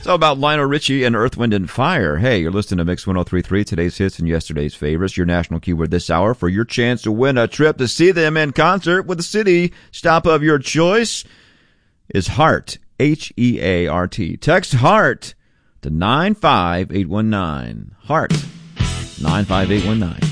So about Lionel Richie and Earth, Wind, and Fire. Hey, you're listening to Mix 103.3, today's hits and yesterday's favorites. Your national keyword this hour for your chance to win a trip to see them in concert with the city stop of your choice is Heart, H-E-A-R-T. Text Heart to 95819. Heart, 95819.